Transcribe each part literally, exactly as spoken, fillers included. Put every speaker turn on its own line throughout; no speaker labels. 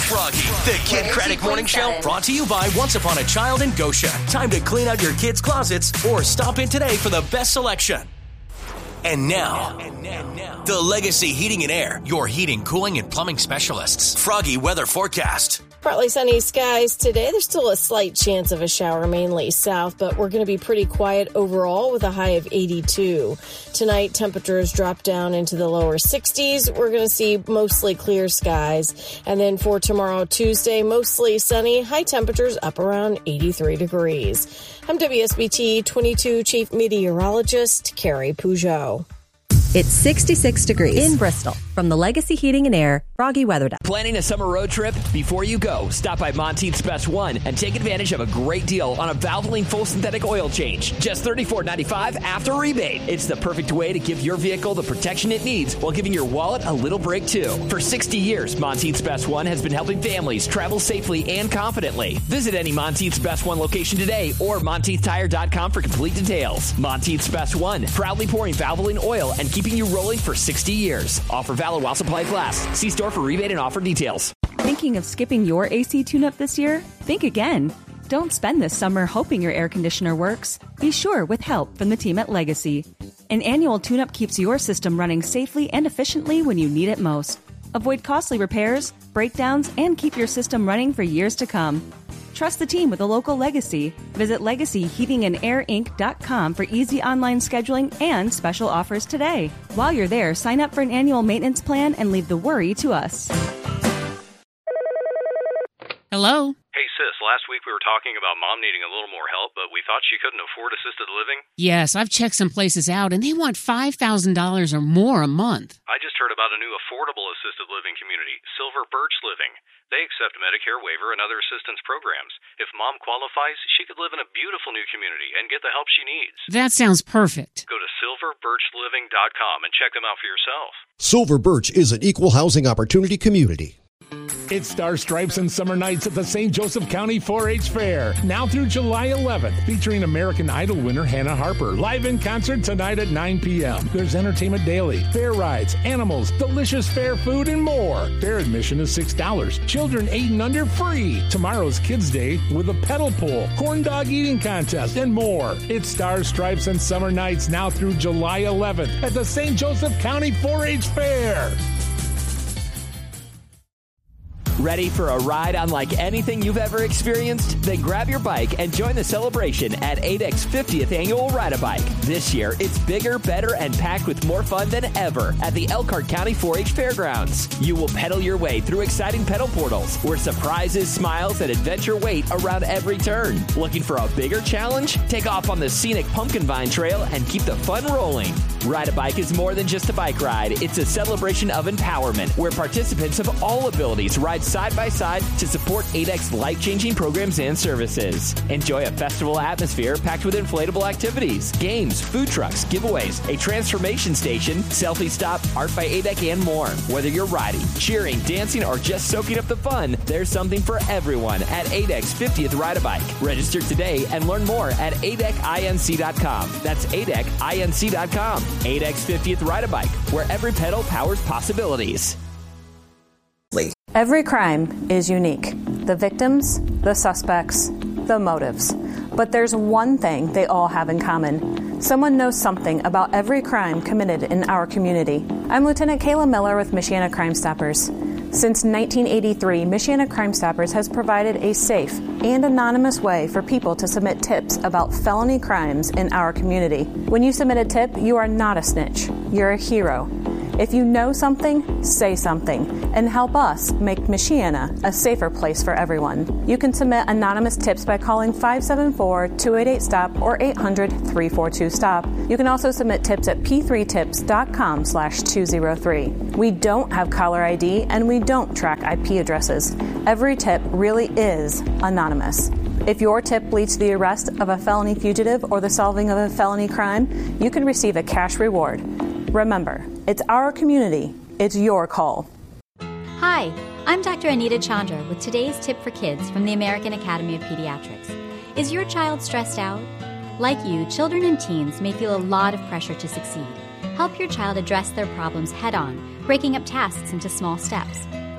Froggy, the Kid Craddock Morning Show, brought to you by Once Upon a Child in Goshen. Time to clean out your kids' closets or stop in today for the best selection. And now, and now, and now, the Legacy Heating and Air, your heating, cooling, and plumbing specialists. Froggy weather forecast.
Partly sunny skies today. There's still a slight chance of a shower, mainly south, but we're going to be pretty quiet overall with a high of eighty-two. Tonight, temperatures drop down into the lower sixties. We're going to see mostly clear skies. And then for tomorrow, Tuesday, mostly sunny, high temperatures up around eighty-three degrees. I'm W S B T twenty-two Chief Meteorologist Carrie Peugeot.
It's sixty-six degrees in Bristol. From the Legacy Heating and Air Froggy Weather Desk.
Planning a summer road trip? Before you go, stop by Monteith's Best One and take advantage of a great deal on a Valvoline full synthetic oil change. Just thirty-four ninety-five after rebate. It's the perfect way to give your vehicle the protection it needs while giving your wallet a little break too. For sixty years, Monteith's Best One has been helping families travel safely and confidently. Visit any Monteith's Best One location today or Monteith Tire dot com for complete details. Monteith's Best One, proudly pouring Valvoline oil and keeping you rolling for sixty years. Offer valid while supplies last. See store for rebate and offer details.
Thinking of skipping your A C tune-up this year? Think again. Don't spend this summer hoping your air conditioner works. Be sure with help from the team at Legacy. An annual tune-up keeps your system running safely and efficiently when you need it most. Avoid costly repairs, breakdowns, and keep your system running for years to come. Trust the team with a local Legacy. Visit legacy heating and air inc dot com for easy online scheduling and special offers today. While you're there, sign up for an annual maintenance plan and leave the worry to us.
Hello?
Hey, sis, last week we were talking about Mom needing a little more help, but we thought she couldn't afford assisted living.
Yes, I've checked some places out, and they want five thousand dollars or more a month.
I just heard about a new affordable assisted living community, Silver Birch Living. They accept Medicare waiver and other assistance programs. If Mom qualifies, she could live in a beautiful new community and get the help she needs.
That sounds perfect.
Go to silver birch living dot com and check them out for yourself.
Silver Birch is an equal housing opportunity community.
It's Star Stripes and Summer Nights at the Saint Joseph County four H Fair, now through July eleventh, featuring American Idol winner Hannah Harper, live in concert tonight at nine p.m. There's entertainment daily, fair rides, animals, delicious fair food, and more. Fair admission is six dollars. Children eight and under free. Tomorrow's Kids Day with a pedal pull, corn dog eating contest, and more. It's Star Stripes and Summer Nights now through July eleventh at the Saint Joseph County four H Fair.
Ready for a ride unlike anything you've ever experienced? Then grab your bike and join the celebration at A D E C's fiftieth Annual Ride-A-Bike. This year, it's bigger, better, and packed with more fun than ever at the Elkhart County four H Fairgrounds. You will pedal your way through exciting pedal portals where surprises, smiles, and adventure wait around every turn. Looking for a bigger challenge? Take off on the scenic Pumpkin Vine Trail and keep the fun rolling. Ride-A-Bike is more than just a bike ride. It's a celebration of empowerment where participants of all abilities ride side by side to support A D E C's life-changing programs and services. Enjoy a festival atmosphere packed with inflatable activities, games, food trucks, giveaways, a transformation station, selfie stop, art by A D E C, and more. Whether you're riding, cheering, dancing, or just soaking up the fun, there's something for everyone at A D E C's fiftieth Ride-A-Bike. Register today and learn more at A D E C inc dot com. That's A D E C inc dot com. A D E C's fiftieth Ride-A-Bike, where every pedal powers possibilities.
Every crime is unique. The victims, the suspects, the motives. But there's one thing they all have in common. Someone knows something about every crime committed in our community. I'm Lieutenant Kayla Miller with Michiana Crime Stoppers. Since nineteen eighty-three, Michiana Crime Stoppers has provided a safe and anonymous way for people to submit tips about felony crimes in our community. When you submit a tip, you are not a snitch. You're a hero. If you know something, say something, and help us make Michiana a safer place for everyone. You can submit anonymous tips by calling five seven four, two eight eight, STOP or eight hundred, three four two, STOP. You can also submit tips at p three tips dot com slash two oh three. We don't have caller I D and we don't track I P addresses. Every tip really is anonymous. If your tip leads to the arrest of a felony fugitive or the solving of a felony crime, you can receive a cash reward. Remember, it's our community. It's your call.
Hi, I'm Doctor Anita Chandra with today's tip for kids from the American Academy of Pediatrics. Is your child stressed out? Like you, children and teens may feel a lot of pressure to succeed. Help your child address their problems head-on, breaking up tasks into small steps.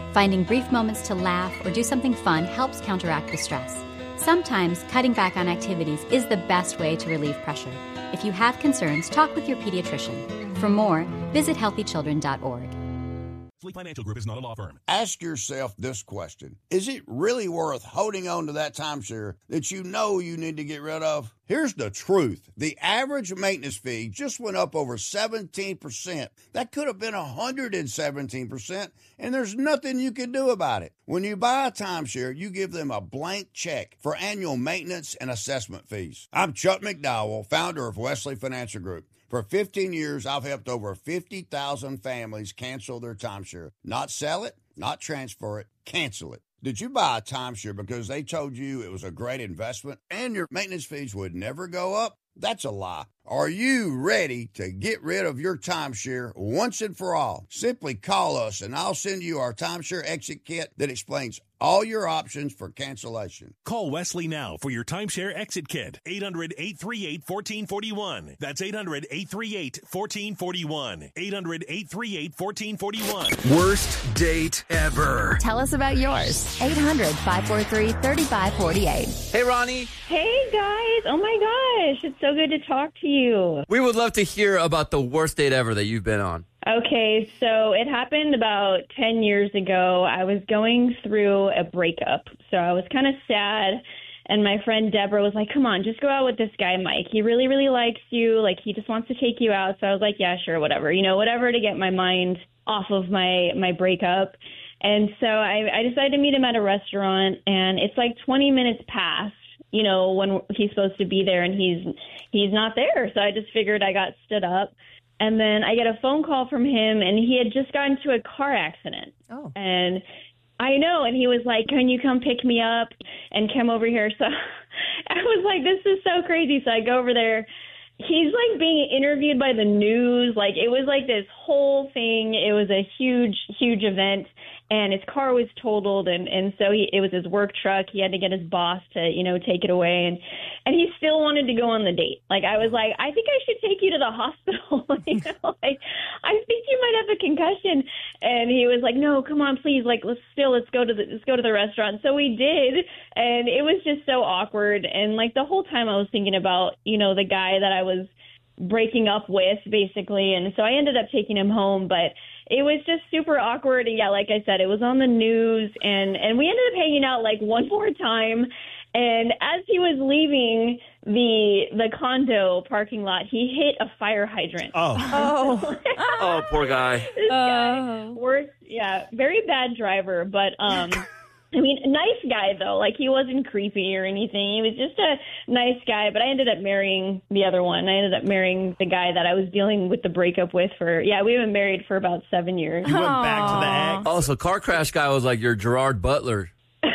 Finding brief moments to laugh or do something fun helps counteract the stress. Sometimes cutting back on activities is the best way to relieve pressure. If you have concerns, talk with your pediatrician. For more, visit healthy children dot org.
Fleet Financial Group is not a law firm.
Ask yourself this question. Is it really worth holding on to that timeshare that you know you need to get rid of? Here's the truth. The average maintenance fee just went up over seventeen percent. That could have been one hundred seventeen percent, and there's nothing you can do about it. When you buy a timeshare, you give them a blank check for annual maintenance and assessment fees. I'm Chuck McDowell, founder of Wesley Financial Group. For fifteen years, I've helped over fifty thousand families cancel their timeshare. Not sell it, not transfer it, cancel it. Did you buy a timeshare because they told you it was a great investment and your maintenance fees would never go up? That's a lie. Are you ready to get rid of your timeshare once and for all? Simply call us and I'll send you our timeshare exit kit that explains all your options for cancellation.
Call Wesley now for your timeshare exit kit. eight hundred, eight three eight, one four four one. That's eight hundred, eight three eight, one four four one. eight hundred, eight three eight, one four four one.
Worst date ever.
Tell us about yours. eight hundred, five four three, three five four eight.
Hey, Ronnie.
Hey, guys. Oh, my gosh. It's so good to talk to you.
We would love to hear about the worst date ever that you've been on.
Okay, so it happened about ten years ago. I was going through a breakup, so I was kind of sad, and my friend Deborah was like, come on, just go out with this guy, Mike. He really, really likes you. Like, he just wants to take you out. So I was like, yeah, sure, whatever. You know, whatever to get my mind off of my, my breakup. And so I, I decided to meet him at a restaurant, and it's like twenty minutes past, you know, when he's supposed to be there, and he's he's not there. So I just figured I got stood up. And then I get a phone call from him, and he had just gotten into a car accident.
Oh.
And I know, and he was like, can you come pick me up and come over here? So I was like, this is so crazy. So I go over there. He's like being interviewed by the news. Like, it was like this whole thing. It was a huge, huge event. And his car was totaled, and, and so he, it was his work truck. He had to get his boss to, you know, take it away. And, and he still wanted to go on the date. Like, I was like, I think I should take you to the hospital. you know, like, I think you might have a concussion. And he was like, no, come on, please. Like, let's still, let's go to the, let's go to the restaurant. So we did. And it was just so awkward. And like the whole time I was thinking about, you know, the guy that I was breaking up with, basically. And so I ended up taking him home, but it was just super awkward. And yeah, like I said, it was on the news, and, and we ended up hanging out like one more time. And as he was leaving the the condo parking lot, he hit a fire hydrant.
Oh,
oh,
oh poor guy.
This guy, worst, yeah, very bad driver, but um. I mean, nice guy, though. Like, he wasn't creepy or anything. He was just a nice guy. But I ended up marrying the other one. I ended up marrying the guy that I was dealing with the breakup with for, yeah, we've been married for about seven years.
You went back to the ex. Oh, so car crash guy was like your Gerard Butler.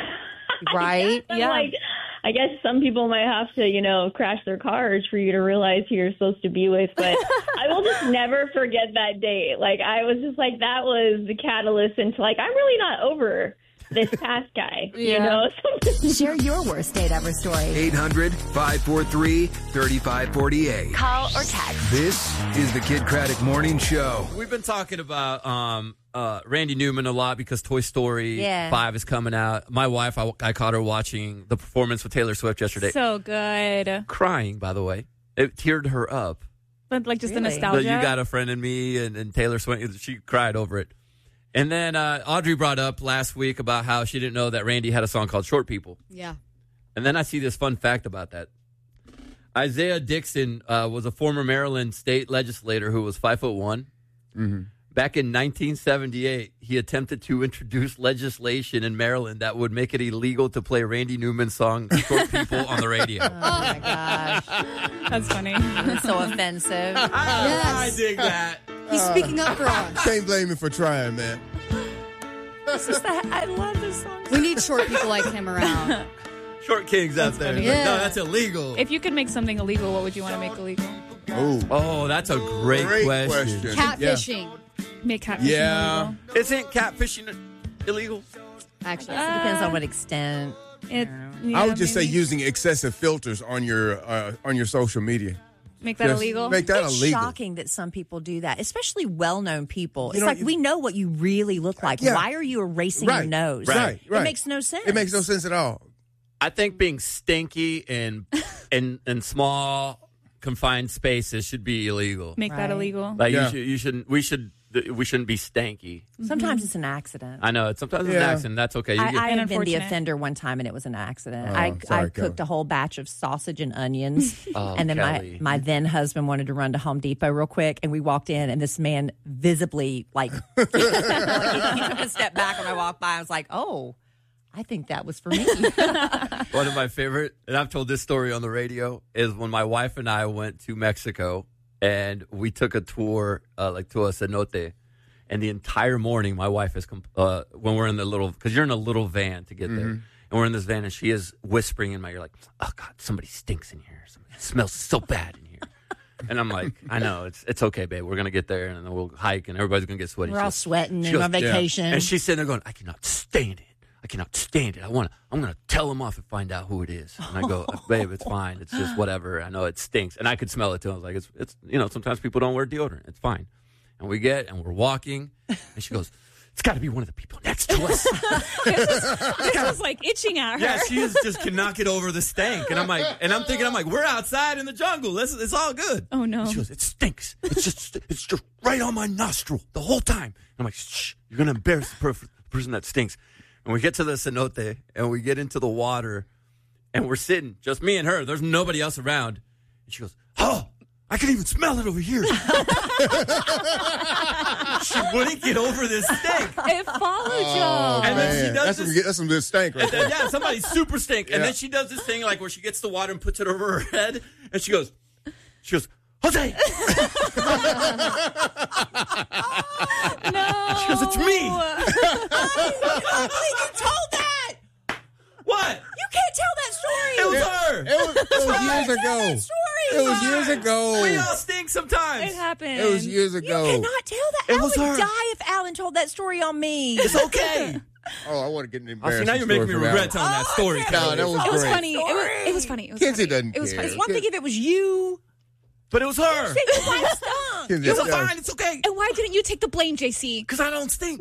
Right?
Yeah. Like, I guess some people might have to, you know, crash their cars for you to realize who you're supposed to be with. But I will just never forget that date. Like, I was just like, that was the catalyst into, like, I'm really not over this past guy, yeah. you know?
Share your worst date ever story.
eight hundred, five four three, three five four eight.
Call or text.
This is the Kid Craddock Morning Show.
We've been talking about um, uh, Randy Newman a lot because Toy Story
yeah.
five is coming out. My wife, I, I caught her watching the performance with Taylor Swift yesterday.
So good.
Crying, by the way. It teared her up.
But like just
really?
the nostalgia?
You Got a Friend in Me and, and Taylor Swift, she cried over it. And then uh, Audrey brought up last week about how she didn't know that Randy had a song called Short People.
Yeah.
And then I see this fun fact about that. Isaiah Dixon uh, was a former Maryland state legislator who was five foot one.
Mm-hmm.
Back in nineteen seventy-eight, he attempted to introduce legislation in Maryland that would make it illegal to play Randy Newman's song Short People on the radio.
Oh, my gosh.
That's funny.
That's so offensive.
Yes. I dig that.
He's speaking up for us.
Can't blame him for trying, man.
This is the, I love this song.
We need short people like him around.
Short kings out there.
funny.
Like,
Yeah.
no, that's illegal.
If you could make something illegal, what would you want to make illegal?
Ooh.
Oh, that's a great,
Great
question.
question.
Catfishing.
Make catfishing
Yeah.
illegal?
Isn't catfishing illegal?
Actually, it depends on what extent.
It,
I
yeah,
would just
maybe.
say using excessive filters on your uh, on your social media.
Make that
Just
illegal?
Make that
it's
illegal.
shocking that some people do that, especially well-known people. It's
know,
like
you-
we know what you really look like.
Yeah.
Why are you erasing
Right.
your nose?
Right, right.
It makes no sense.
It makes no sense at all.
I think being stinky and in in small confined spaces should be illegal.
Make that
Right.
illegal.
Like
Yeah.
you should, you shouldn't. We should. We shouldn't be stanky.
Sometimes it's an accident.
I know. It's sometimes it's
Yeah.
an accident. That's okay. You
I,
get-
I have been the
Unfortunate.
offender one time, and it was an accident.
Oh,
I,
sorry,
I cooked
Kelly.
a whole batch of sausage and onions,
Oh,
and then
Kelly.
my, my then husband wanted to run to Home Depot real quick, and we walked in, and this man visibly, like, like he, he took a step back when I walked by. I was like, oh, I think that was for me.
One of my favorite, and I've told this story on the radio, is when my wife and I went to Mexico and we took a tour, uh, like to a cenote. And the entire morning, my wife is, comp- uh, when we're in the little, because you're in a little van to get there. And we're in this van, and she is whispering in my ear, like, oh, God, somebody stinks in here. Somebody, it smells so bad in here. And I'm like, I know, it's it's okay, babe. We're going to get there, and then we'll hike, and everybody's going to get sweaty.
We're
She
all
goes-
sweating
she
and
goes,
on vacation.
And she's sitting there going, I cannot stand it. I cannot stand it. I want to. I'm going to tell him off and find out who it is. And I go, babe, it's fine. It's just whatever. I know it stinks, and I could smell it too. I was like, it's it's you know, sometimes people don't wear deodorant. It's fine. And we get and we're walking, and she goes, it's got to be one of the people next to us.
This was like itching at her.
Yeah, she is just cannot get over the stank, and I'm like, and I'm thinking, I'm like, we're outside in the jungle. This it's all good.
Oh no.
And she goes, it stinks. It's just it's just right on my nostril the whole time. I'm like, shh, you're gonna embarrass the per- person that stinks. And we get to the cenote, and we get into the water, and we're sitting, just me and her. There's nobody else around. And she goes, oh, I can even smell it over here. She wouldn't get over this stink.
It followed
Oh,
y'all.
And then
man.
she does
that's,
this-
some, that's some good stank right
And then,
there.
yeah, somebody super stink. And
Yeah.
then she does this thing like where she gets the water and puts it over her head, and she goes, she goes, Jose.
No.
She goes, it's me.
I believe you told that.
What?
You can't tell that story.
It was her.
It was, it was years ago.
story.
It was years ago.
We all stink sometimes.
It happened.
It was years ago.
You cannot tell that.
It
I
was
would
her.
die if Alan told that story on me.
It's okay.
Oh, I want to get an
Oh,
embarrassing
see, now you're making me
story from
regret
Alan.
telling that story.
Oh,
Kelly.
No, that was
It was
great.
funny. It was, it was funny. It was
Kenzie
funny.
doesn't
It was
care.
funny.
It's one thing if it was you.
But it was her.
Say your wife stunk.
Kenzie,
It's
yeah.
fine. It's okay.
And why didn't you take the blame, J C?
Because I don't stink.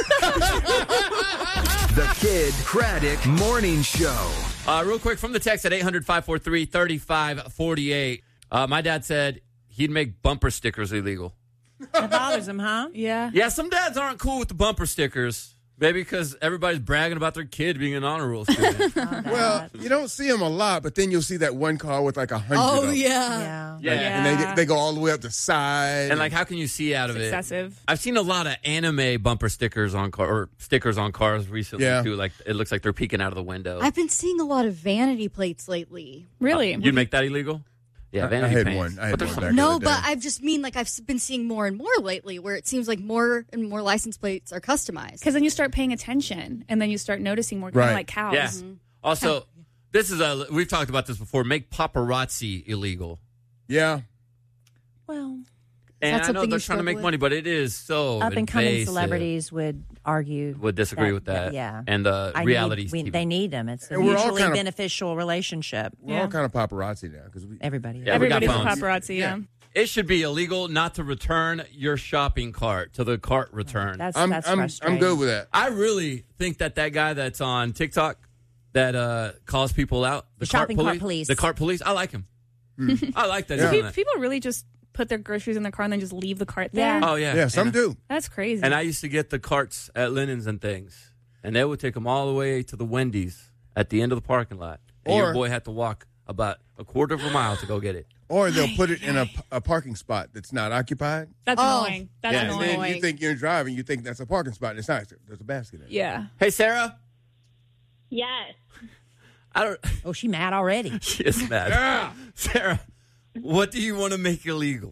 The Kid Craddock Morning Show.
Uh, real quick from the text at eight hundred, five four three, three five four eight. Uh, my dad said he'd make bumper stickers illegal.
That bothers him, huh?
Yeah.
Yeah, some dads aren't cool with the bumper stickers. Maybe because everybody's bragging about their kid being an honor roll student.
Well, you don't see them a lot, but then you'll see that one car with like a hundred.
Oh,
of them.
yeah.
Yeah.
Yeah.
And they get- they go all the way up the side.
And like, how can you see out of
It's
it?
excessive.
I've seen a lot of anime bumper stickers on car or stickers on cars recently
Yeah.
too. Like it looks like they're peeking out of the window.
I've been seeing a lot of vanity plates lately.
Really?
You'd make that illegal? Yeah,
I- I
vanity
had
paints.
one. I had
But there's
one
some-
back
No,
in the
but
day.
I've just mean like I've been seeing more and more lately where it seems like more and more license plates are customized.
Because then you start paying attention, and then you start noticing more, kind
Right.
of like cows.
Yeah.
Mm-hmm.
Also, this is a we've talked about this before. Make paparazzi illegal.
Yeah.
Well,
And
that
I know
something
they're
you
trying to make
struggle
money, but it is so
up and coming
invasive.
celebrities would argue.
Would disagree with that.
Yeah.
And the
I
reality
need, we,
T V.
they need them. It's a
And we're all
mutually
kind of-
beneficial relationship.
We're all kind of paparazzi now because we.
Everybody.
Yeah, we got
Everybody's a
phones.
paparazzi, yeah.
It should be illegal not to return your shopping cart to the cart return.
That's
I'm
that's
I'm
frustrating.
I'm good with that.
I really think that that guy that's on TikTok that uh, calls people out, the,
The shopping
cart
cart police.
the cart police. I like him. I like that.
Yeah.
he's doing
Pe-
that.
People really just put their groceries in the car and then just leave the cart there.
Yeah.
Oh yeah,
Yeah, some
and,
do.
That's crazy.
And I used to get the carts at Linens and things, and they would take them all the way to the Wendy's at the end of the parking lot, and
Or-
your boy had to walk about a quarter of a mile to go get it.
Or they'll put it in a, a parking spot that's not occupied.
That's
Oh.
annoying. That's
Yeah.
And
annoying.
then you think you're driving, you think that's a parking spot, and it's not. There's a basket in it.
yeah.
Hey, Sarah.
Yes.
I don't.
Oh, she mad already.
She is mad.
Yeah.
Sarah, what do you want to make illegal?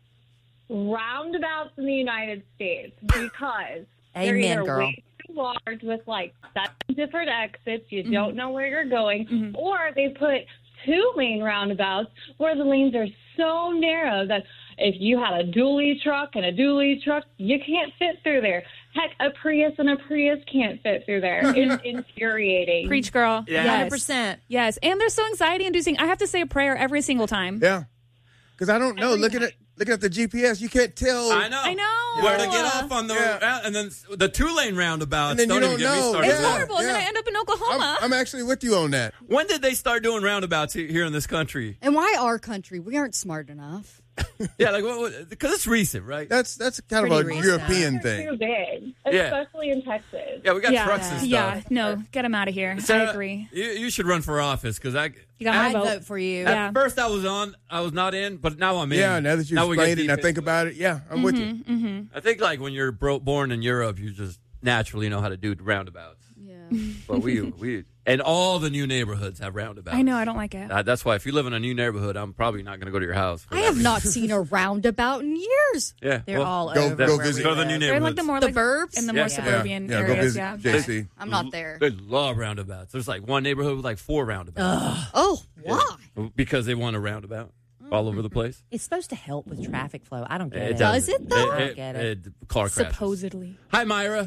Roundabouts in the United States because they're
Amen,
either
girl.
way too large with like seven different exits. You don't know where you're going, or they put two main roundabouts where the lanes are so narrow that if you had a dually truck and a dually truck, you can't fit through there. Heck, a Prius and a Prius can't fit through there. It's infuriating.
Preach, girl.
Yeah.
Yes.
one hundred percent.
Yes. And they're so anxiety inducing. I have to say a prayer every single time.
Yeah. Because I don't know. Looking at looking at the G P S, you can't tell.
I know.
I know.
Where to get off on the
Yeah.
and then the two lane roundabouts.
And then you
don't,
don't
even get me
know.
started.
It's
Yeah,
horrible. And then
yeah.
I end up in Oklahoma.
I'm, I'm actually with you on that.
When did they start doing roundabouts he- here in this country?
And why our country? We aren't smart enough.
Yeah, like what? Because it's recent, right?
That's that's kind
Pretty
of a
recent.
European
They're
thing.
too big,
Yeah.
especially in Texas.
Yeah, we got
yeah,
trucks and stuff.
yeah. No, get them out of here.
Sarah,
I agree.
You, you should run for office because I.
You got my
I'd
vote.
vote for you.
At
Yeah.
first, I was on. I was not in, but now I'm in.
Yeah, now that you
Now we get
explained it and I
deep
think
into
about it, yeah, I'm with you.
Mm-hmm.
I think like when you're bro- born in Europe, you just naturally know how to do roundabouts.
Yeah.
But we we and all the new neighborhoods have roundabouts.
I know. I don't like it.
Uh, that's why if you live in a new neighborhood, I'm probably not going to go to your house. for
I
that
have
reason.
not seen a roundabout in years.
Yeah,
They're
well,
all
go-
over.
go
where
visit.
we
Go to the new
live.
They're like
neighborhoods.
the more
The
like
burbs?
in the
Yeah.
more
Yeah.
suburban
Yeah, go
areas.
visit
Yeah.
J C.
I'm not there.
They love roundabouts. There's like one neighborhood with like four roundabouts
Oh, why?
because they want a roundabout all over the place.
It's supposed to help with traffic flow. I don't get it.
does it, though?
I don't get it.
car crashes.
Supposedly.
Hi, Myra.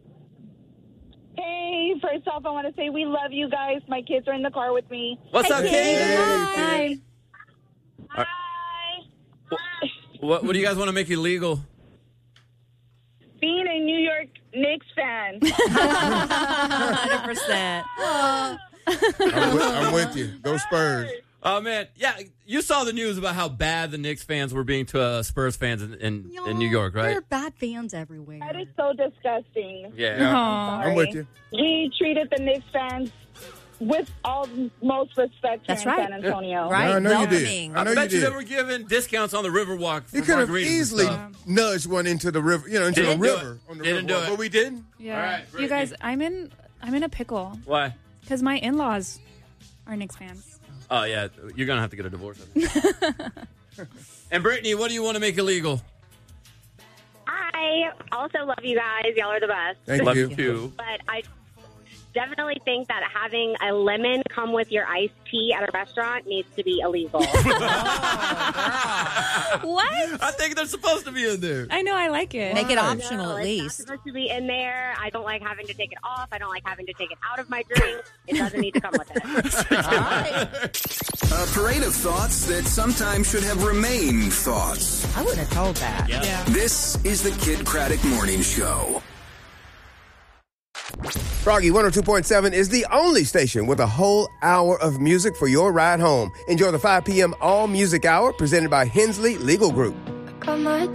Hey, first off, I want to say we love you guys. My kids are in the car with me.
What's up, Kate?
Hi.
Hi.
What, what do you guys want to make illegal?
Being a New York Knicks fan.
one hundred percent.
I'm, with, I'm with you. Go Spurs.
Oh, man. Yeah, you saw the news about how bad the Knicks fans were being to uh, Spurs fans in, in, in New York,
There
right?
are bad fans everywhere.
That is so disgusting.
Yeah.
Yeah,
Aw.
I'm with you.
We treated the Knicks fans with all most respect here
That's
in
right.
San Antonio.
Right?
I know you did.
Welcoming.
I know
I bet
you
you,
did.
they were giving discounts on the Riverwalk for
You could have
margaritas and
easily
stuff.
nudged one into the river, you know, into
Didn't
the
do
river
it.
on the
Didn't
river,
do it.
but we didn't.
Yeah.
All right,
you
Brittany.
guys, I'm in. I'm in a pickle
Why?
because my in-laws are Knicks fans.
Oh, yeah. You're going to have to get a divorce. I think. And, Brittany, what do you want to make illegal?
I also love you guys. Y'all are the best.
Thank
Love
you.
you.
But I definitely think that having a lemon come with your iced tea at a restaurant needs to be illegal.
What?
I think they're supposed to be in there.
I know. I like it.
Make it
No,
optional at
it's
least.
not supposed to be in there. I don't like having to take it off. I don't like having to take it out of my drink. It doesn't need to come with it.
A parade of thoughts that sometimes should have remained thoughts.
I wouldn't have told that.
Yeah.
This is the Kid Craddock Morning Show.
Froggy one oh two point seven is the only station with a whole hour of music for your ride home. Enjoy the five p.m. All Music Hour presented by Hensley Legal Group.
Got my